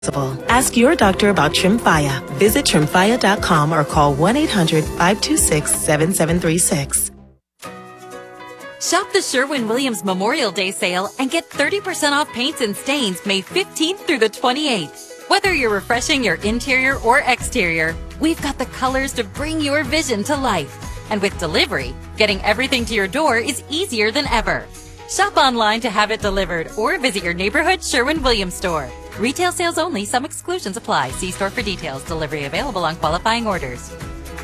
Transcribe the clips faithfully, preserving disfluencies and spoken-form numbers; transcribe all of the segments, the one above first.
Ask your doctor about Tremfya. Visit tremfya dot com or call one eight hundred, five two six, seven seven three six. Shop the Sherwin-Williams Memorial Day sale and get thirty percent off paints and stains May fifteenth through the twenty-eighth. Whether you're refreshing your interior or exterior, we've got the colors to bring your vision to life. And with delivery, getting everything to your door is easier than ever. Shop online to have it delivered or visit your neighborhood Sherwin-Williams store. Retail sales only. Some exclusions apply. See store for details. Delivery available on qualifying orders.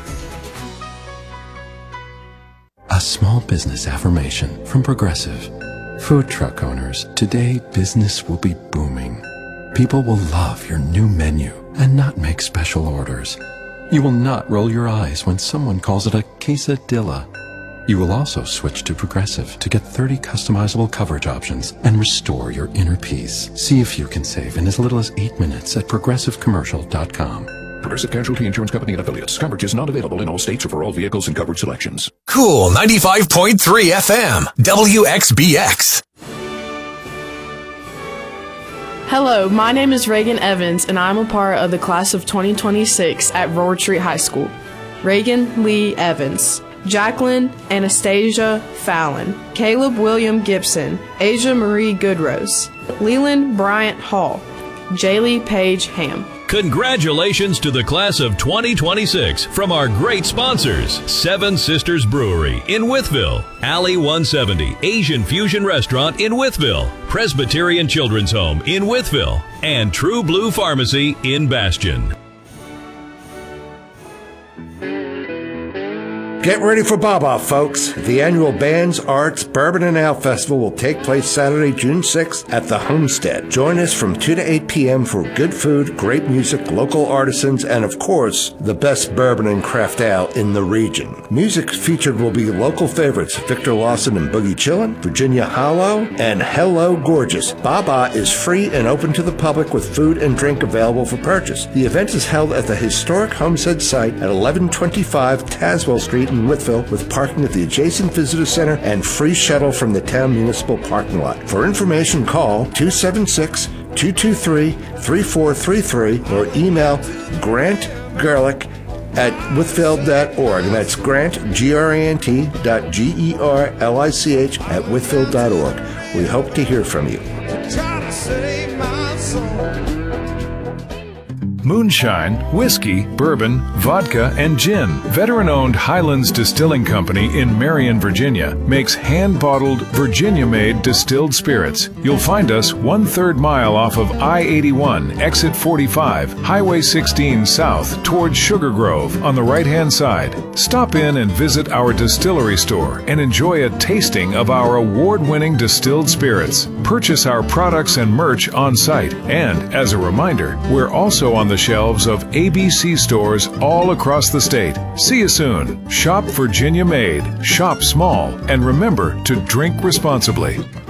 A small business affirmation from Progressive. Food truck owners, today business will be booming. People will love your new menu and not make special orders. You will not roll your eyes when someone calls it a quesadilla. You will also switch to Progressive to get thirty customizable coverage options and restore your inner peace. See if you can save in as little as eight minutes at progressive commercial dot com. Progressive Casualty Insurance Company and Affiliates. Coverage is not available in all states or for all vehicles and coverage selections. Cool ninety-five point three F M, W X B X. Hello, my name is Reagan Evans, and I'm a part of the class of twenty twenty-six at Roard Street High School. Reagan Lee Evans, Jacqueline Anastasia Fallon, Caleb William Gibson, Asia Marie Goodrose, Leland Bryant Hall, Jaylee Page Ham. Congratulations to the class of twenty twenty-six from our great sponsors: Seven Sisters Brewery in Wytheville, Alley one seventy Asian Fusion Restaurant in Wytheville, Presbyterian Children's Home in Wytheville, and True Blue Pharmacy in Bastion. Get ready for Baba, folks. The annual Bands, Arts, Bourbon and Ale Festival will take place Saturday, June sixth at the Homestead. Join us from two to eight p.m. for good food, great music, local artisans, and of course, the best bourbon and craft ale in the region. Music featured will be local favorites Victor Lawson and Boogie Chillin', Virginia Hollow, and Hello Gorgeous. Baba is free and open to the public with food and drink available for purchase. The event is held at the historic Homestead site at eleven twenty-five Tazewell Street in Wytheville, with parking at the adjacent visitor center and free shuttle from the town municipal parking lot. For information, call two seven six, two two three, three four three three or email Grant Gerlich at wytheville dot org. And that's Grant, G R A N T dot G E R L I C H at wytheville dot org. We hope to hear from you. Moonshine, whiskey, bourbon, vodka, and gin. Veteran-owned Highlands Distilling Company in Marion, Virginia makes hand-bottled, Virginia-made distilled spirits. You'll find us one-third mile off of I eighty-one, exit forty-five, Highway sixteen south towards Sugar Grove on the right-hand side. Stop in and visit our distillery store and enjoy a tasting of our award-winning distilled spirits. Purchase our products and merch on site. And, as a reminder, we're also on the shelves of A B C stores all across the state. See you soon. Shop Virginia made, shop small, and remember to drink responsibly.